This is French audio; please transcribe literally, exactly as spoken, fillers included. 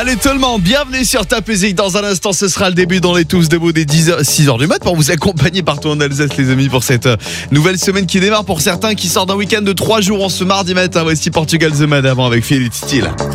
Allez tout le monde, bienvenue sur Top Music. Dans un instant, ce sera le début dans les tous debout des dix heures, six heures du mat pour vous accompagner partout en Alsace, les amis, pour cette nouvelle semaine qui démarre pour certains, qui sort d'un week-end de trois jours en ce mardi matin. Voici Portugal The Mad avant avec Phil et Style.